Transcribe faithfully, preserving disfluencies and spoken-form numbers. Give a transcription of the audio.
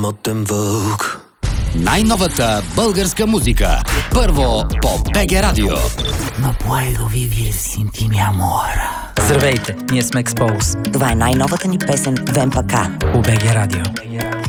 Моден вълк. Най-новата българска музика. Първо по Б Г Радио. No puedo vivir sin ti, mi amor. Здравейте, ние сме Expose. Това е най-новата ни песен Вемпака по Б Г Радио.